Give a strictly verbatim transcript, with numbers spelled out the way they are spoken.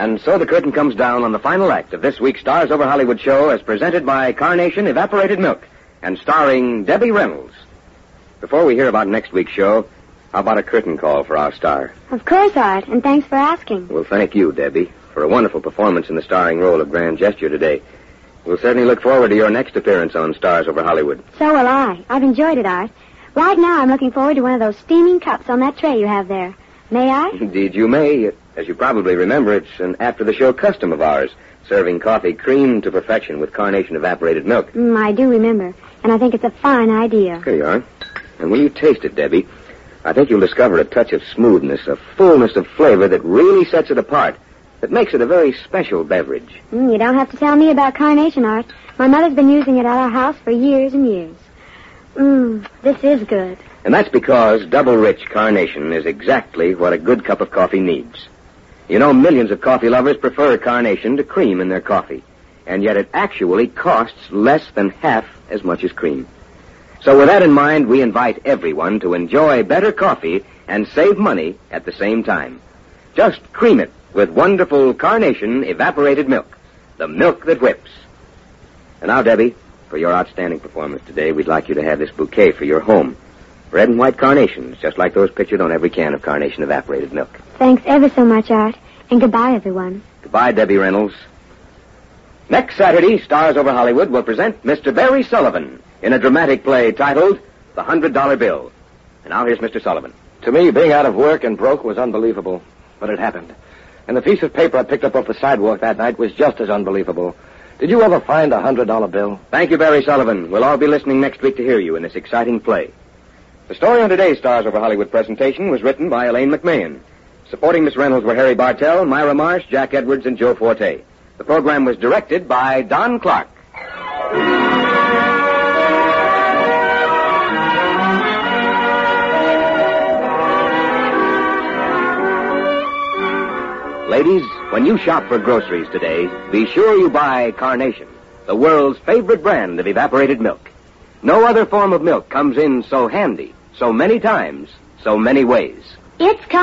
And so the curtain comes down on the final act of this week's Stars Over Hollywood show as presented by Carnation Evaporated Milk and starring Debbie Reynolds. Before we hear about next week's show, how about a curtain call for our star? Of course, Art, and thanks for asking. Well, thank you, Debbie, for a wonderful performance in the starring role of Grand Gesture today. We'll certainly look forward to your next appearance on Stars Over Hollywood. So will I. I've enjoyed it, Art. Right now, I'm looking forward to one of those steaming cups on that tray you have there. May I? Indeed, you may. As you probably remember, it's an after-the-show custom of ours, serving coffee creamed to perfection with Carnation Evaporated Milk. Mm, I do remember, and I think it's a fine idea. Here you are. And when you taste it, Debbie, I think you'll discover a touch of smoothness, a fullness of flavor that really sets it apart, that makes it a very special beverage. Mm, you don't have to tell me about Carnation, Art. My mother's been using it at our house for years and years. Mmm, this is good. And that's because double-rich Carnation is exactly what a good cup of coffee needs. You know, millions of coffee lovers prefer Carnation to cream in their coffee, and yet it actually costs less than half as much as cream. So with that in mind, we invite everyone to enjoy better coffee and save money at the same time. Just cream it with wonderful Carnation Evaporated Milk, the milk that whips. And now, Debbie, for your outstanding performance today, we'd like you to have this bouquet for your home. Red and white carnations, just like those pictured on every can of Carnation Evaporated Milk. Thanks ever so much, Art. And goodbye, everyone. Goodbye, Debbie Reynolds. Next Saturday, Stars Over Hollywood will present Mister Barry Sullivan in a dramatic play titled The Hundred Dollar Bill. And now here's Mister Sullivan. To me, being out of work and broke was unbelievable, but it happened. And the piece of paper I picked up off the sidewalk that night was just as unbelievable. Did you ever find a hundred dollar bill? Thank you, Barry Sullivan. We'll all be listening next week to hear you in this exciting play. The story on today's Stars Over Hollywood presentation was written by Elaine McMahon. Supporting Miss Reynolds were Harry Bartell, Myra Marsh, Jack Edwards, and Joe Forte. The program was directed by Don Clark. Ladies, when you shop for groceries today, be sure you buy Carnation, the world's favorite brand of evaporated milk. No other form of milk comes in so handy, so many times, so many ways. It's